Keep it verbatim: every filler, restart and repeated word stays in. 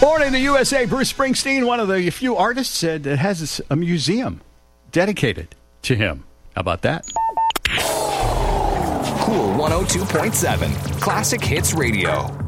Born in the U S A, Bruce Springsteen, one of the few artists uh, that has a museum dedicated to him. How about that? Cool one oh two point seven, Classic Hits Radio.